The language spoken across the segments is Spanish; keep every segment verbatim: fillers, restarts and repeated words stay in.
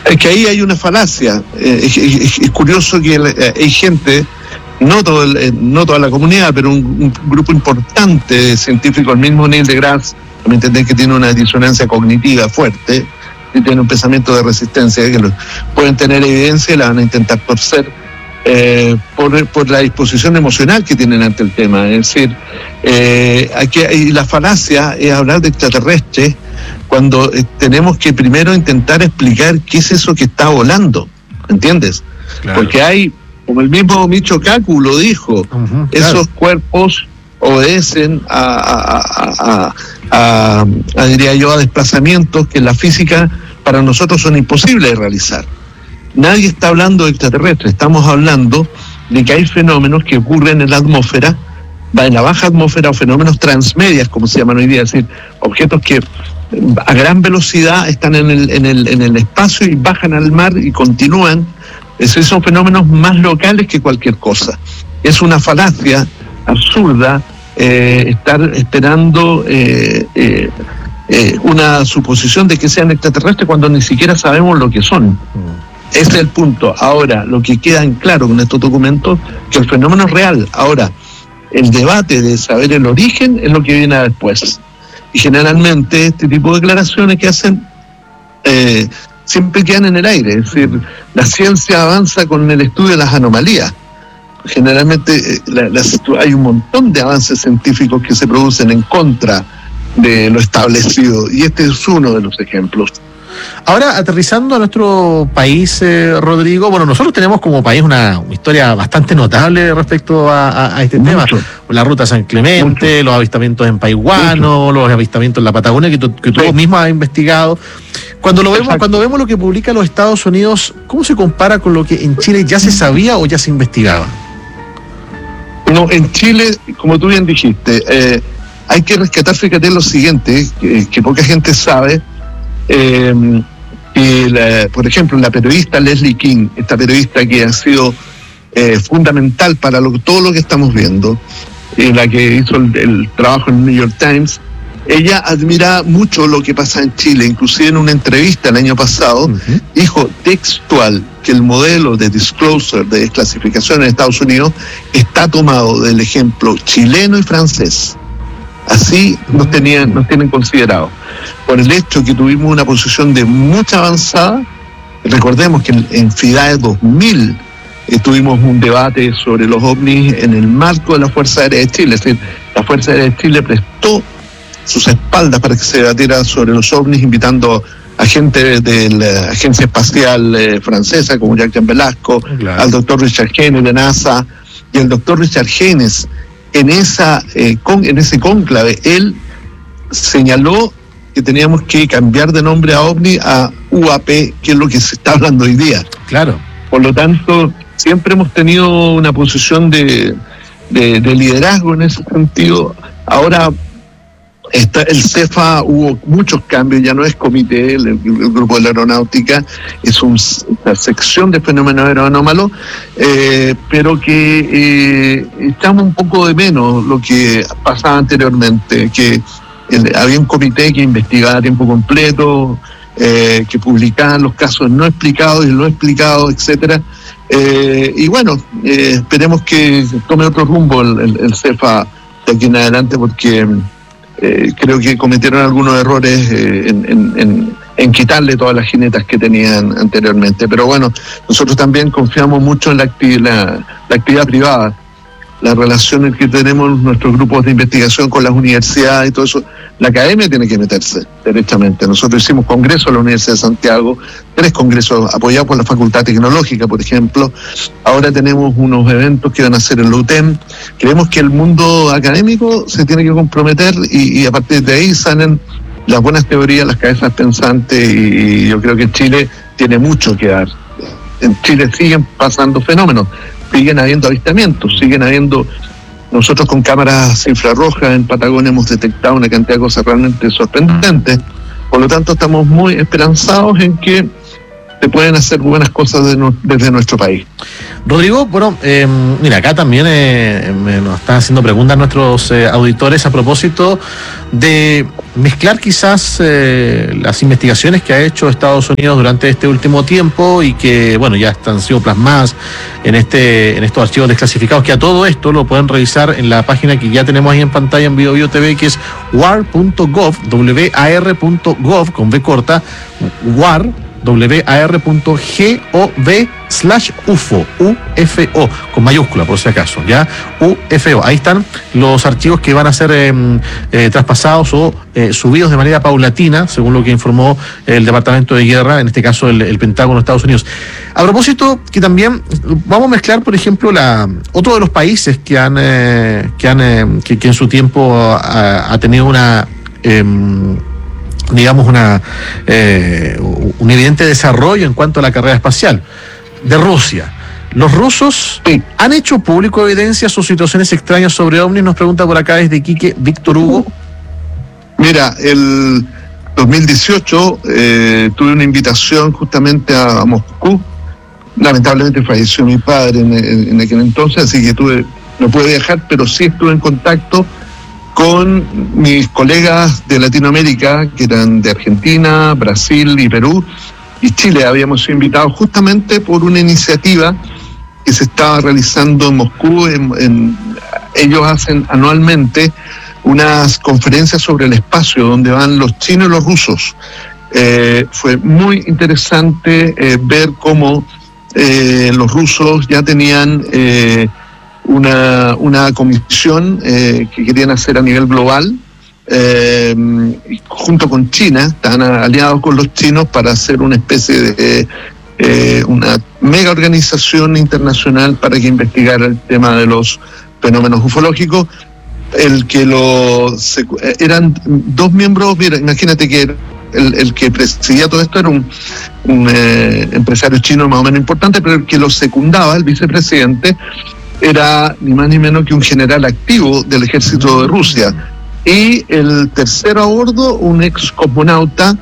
Es que ahí hay una falacia. Eh, es, es, es curioso que el, eh, hay gente, no, todo el, eh, no toda la comunidad, pero un, un grupo importante de científicos, el mismo Neil deGrasse, me entendés que tiene una disonancia cognitiva fuerte, y tiene un pensamiento de resistencia, que lo, pueden tener evidencia y la van a intentar torcer eh, por, por la disposición emocional que tienen ante el tema. Es decir, eh, aquí, y la falacia es hablar de extraterrestres cuando eh, tenemos que primero intentar explicar qué es eso que está volando, ¿entiendes? Claro. Porque hay, como el mismo Michio Kaku lo dijo, uh-huh, esos claro. cuerpos obedecen a, a, a, a, a, a, diría yo, a desplazamientos que en la física para nosotros son imposibles de realizar. Nadie está hablando de extraterrestres, estamos hablando de que hay fenómenos que ocurren en la atmósfera, en la baja atmósfera, o fenómenos transmedias, como se llaman hoy día, es decir, objetos que a gran velocidad están en el, en el, en el espacio y bajan al mar y continúan. Esos son fenómenos más locales que cualquier cosa. Es una falacia absurda eh, estar esperando eh, eh, eh, una suposición de que sean extraterrestres cuando ni siquiera sabemos lo que son. Ese es el punto. Ahora, lo que queda en claro con estos documentos, que el fenómeno es real. Ahora, el debate de saber el origen es lo que viene después. Y generalmente este tipo de declaraciones que hacen eh, siempre quedan en el aire. Es decir, la ciencia avanza con el estudio de las anomalías. Generalmente eh, la, la, hay un montón de avances científicos que se producen en contra de lo establecido, y este es uno de los ejemplos. Ahora, aterrizando a nuestro país, eh, Rodrigo, bueno, nosotros tenemos como país una, una historia bastante notable respecto a, a, a este Mucho. tema. La ruta San Clemente, Mucho. los avistamientos en Paihuano, Mucho. los avistamientos en la Patagonia, que tú, que tú sí. mismo has investigado. Cuando lo vemos, cuando vemos lo que publica los Estados Unidos, ¿cómo se compara con lo que en Chile ya se sabía o ya se investigaba? No, en Chile, como tú bien dijiste, eh, hay que rescatar, fíjate, lo siguiente, que, que poca gente sabe. Eh, y la, por ejemplo, la periodista Leslie King, esta periodista que ha sido eh, fundamental para lo, todo lo que estamos viendo, eh, la que hizo el, el trabajo en el New York Times, ella admira mucho lo que pasa en Chile. Inclusive en una entrevista el año pasado, uh-huh. dijo textual que el modelo de disclosure, de desclasificación en Estados Unidos, está tomado del ejemplo chileno y francés. Así nos tenían, nos tienen considerado. Por el hecho que tuvimos una posición de mucha avanzada. Recordemos que en, en FIDAE dos mil eh, tuvimos un debate sobre los ovnis en el marco de la Fuerza Aérea de Chile. Es decir, la Fuerza Aérea de Chile prestó sus espaldas para que se debatiera sobre los ovnis, invitando a gente de la Agencia Espacial eh, Francesa, como Jacques Velasco, claro. al doctor Richard Haynes de NASA, y el doctor Richard Haynes, en esa eh, con, en ese cónclave, él señaló que teníamos que cambiar de nombre a OVNI a U A P, que es lo que se está hablando hoy día. Claro. Por lo tanto, siempre hemos tenido una posición de, de, de liderazgo en ese sentido. Ahora, está el CEFA, hubo muchos cambios, ya no es comité, el, el, el grupo de la aeronáutica, es un, una sección de fenómenos aeroanómalos, eh, pero que eh, echamos un poco de menos lo que pasaba anteriormente, que el, había un comité que investigaba a tiempo completo, eh, que publicaba los casos no explicados y no explicados, etcétera. Eh, y bueno, eh, esperemos que tome otro rumbo el, el, el CEFA de aquí en adelante, porque Eh, creo que cometieron algunos errores eh, en, en, en, en quitarle todas las jinetas que tenían anteriormente. Pero bueno, nosotros también confiamos mucho en la, acti- la, la actividad privada, las relaciones que tenemos nuestros grupos de investigación con las universidades y todo eso. La academia tiene que meterse derechamente. Nosotros hicimos congresos en la Universidad de Santiago, tres congresos apoyados por la Facultad Tecnológica, por ejemplo. Ahora tenemos unos eventos que van a ser en la U T E M. Creemos que el mundo académico se tiene que comprometer y, y a partir de ahí salen las buenas teorías, las cabezas pensantes, y yo creo que Chile tiene mucho que dar. En Chile siguen pasando fenómenos, siguen habiendo avistamientos, siguen habiendo... Nosotros con cámaras infrarrojas en Patagonia hemos detectado una cantidad de cosas realmente sorprendentes. Por lo tanto, estamos muy esperanzados en que se pueden hacer buenas cosas de no, desde nuestro país. Rodrigo, bueno, eh, mira, acá también eh, me nos están haciendo preguntas nuestros eh, auditores a propósito de mezclar quizás eh, las investigaciones que ha hecho Estados Unidos durante este último tiempo y que, bueno, ya están sido plasmadas en este en estos archivos desclasificados, que a todo esto lo pueden revisar en la página que ya tenemos ahí en pantalla en Bio Bio T V, que es war punto gov, W A R punto gov, con V corta, war, W A R punto gov slash UFO, U F O, con mayúscula por si acaso, ya, U F O. Ahí están los archivos que van a ser eh, eh, traspasados o eh, subidos de manera paulatina, según lo que informó el Departamento de Guerra, en este caso el, el Pentágono de Estados Unidos. A propósito, que también vamos a mezclar, por ejemplo, la otro de los países que han, eh, que, han eh, que, que en su tiempo ha, ha tenido una... Eh, digamos una eh, un evidente desarrollo en cuanto a la carrera espacial de Rusia. Los rusos sí. han hecho público evidencias o situaciones extrañas sobre ovnis, nos pregunta por acá desde Quique Víctor Hugo. Mira, el dos mil dieciocho eh, tuve una invitación justamente a, a Moscú. Lamentablemente falleció mi padre en, en, en aquel entonces, así que tuve, no pude viajar, pero sí estuve en contacto con mis colegas de Latinoamérica, que eran de Argentina, Brasil y Perú, y Chile. Habíamos sido invitados justamente por una iniciativa que se estaba realizando en Moscú. En, en, ellos hacen anualmente unas conferencias sobre el espacio, donde van los chinos y los rusos. Eh, fue muy interesante eh, ver cómo eh, los rusos ya tenían... Eh, una una comisión eh, que querían hacer a nivel global, eh, junto con China, están aliados con los chinos para hacer una especie de eh, una mega organización internacional para que investigara el tema de los fenómenos ufológicos. El que lo eran dos miembros, mira, imagínate que el, el que presidía todo esto era un, un eh, empresario chino más o menos importante, pero el que lo secundaba, el vicepresidente, era ni más ni menos que un general activo del ejército de Rusia. Y el tercero a bordo, un ex cosmonauta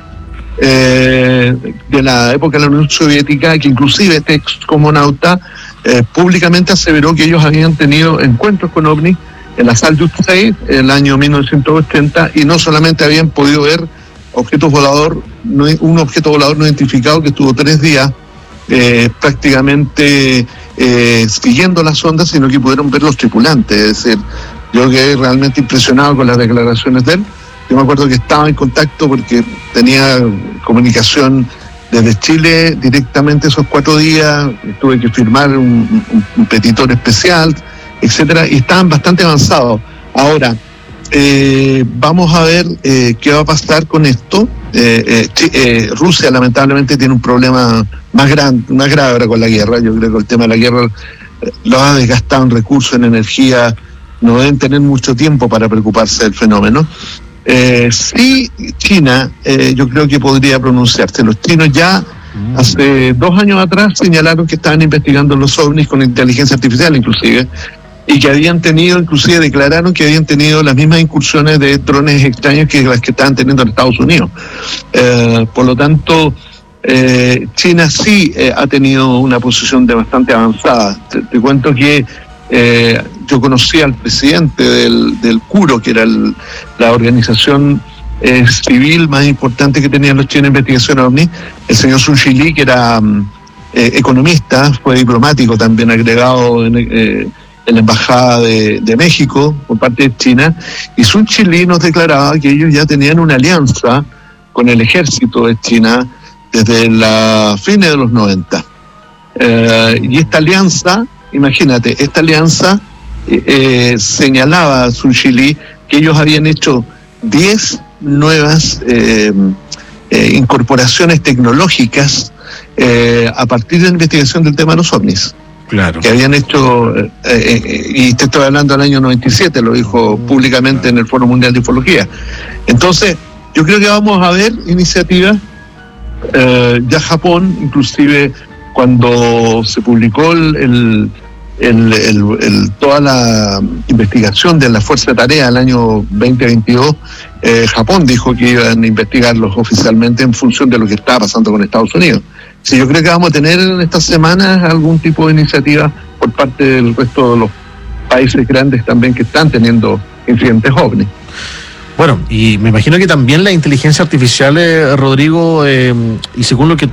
eh, de la época de la Unión Soviética, que inclusive este ex cosmonauta eh, públicamente aseveró que ellos habían tenido encuentros con ovnis en la Salyut seis en el año mil novecientos ochenta, y no solamente habían podido ver objetos volador, no, un objeto volador no identificado que estuvo tres días eh, prácticamente eh, siguiendo las ondas, sino que pudieron ver los tripulantes. Es decir, yo quedé realmente impresionado con las declaraciones de él. Yo me acuerdo que estaba en contacto porque tenía comunicación desde Chile directamente esos cuatro días, tuve que firmar un, un, un petitorio especial, etcétera, y estaban bastante avanzados. Ahora, eh, vamos a ver eh, qué va a pasar con esto. Eh, eh, eh, Rusia lamentablemente tiene un problema más grande, más grave ahora con la guerra. Yo creo que el tema de la guerra eh, lo ha desgastado en recursos, en energía. No deben tener mucho tiempo para preocuparse del fenómeno. Eh, sí, China, eh, yo creo que podría pronunciarse. Los chinos ya mm. hace dos años atrás señalaron que estaban investigando los ovnis con inteligencia artificial, inclusive, y que habían tenido, inclusive declararon que habían tenido las mismas incursiones de drones extraños que las que estaban teniendo en Estados Unidos. Eh, por lo tanto, eh, China sí eh, ha tenido una posición de bastante avanzada. Te, te cuento que eh, yo conocí al presidente del, del CURO, que era el, la organización eh, civil más importante que tenían los chinos en investigación ovni, el señor Sun Xili, que era eh, economista, fue diplomático también agregado en... Eh, en la Embajada de, de México por parte de China, y Sun Xili nos declaraba que ellos ya tenían una alianza con el ejército de China desde la fines de los noventa. Eh, y esta alianza, imagínate, esta alianza eh, eh, señalaba a Sun Xili que ellos habían hecho diez nuevas eh, eh, incorporaciones tecnológicas eh, a partir de la investigación del tema de los ovnis. Claro. Que habían hecho, eh, eh, y te estoy hablando del año noventa y siete, lo dijo públicamente claro. en el Foro Mundial de Ufología. Entonces, yo creo que vamos a ver iniciativas. Eh, ya Japón, inclusive cuando se publicó el, el, el, el, el toda la investigación de la Fuerza de Tarea el año veinte veintidós, eh, Japón dijo que iban a investigarlos oficialmente en función de lo que estaba pasando con Estados Unidos. Sí, yo creo que vamos a tener en estas semanas algún tipo de iniciativa por parte del resto de los países grandes también que están teniendo incidentes ovni. Bueno, y me imagino que también la inteligencia artificial, eh, Rodrigo, eh, y según lo que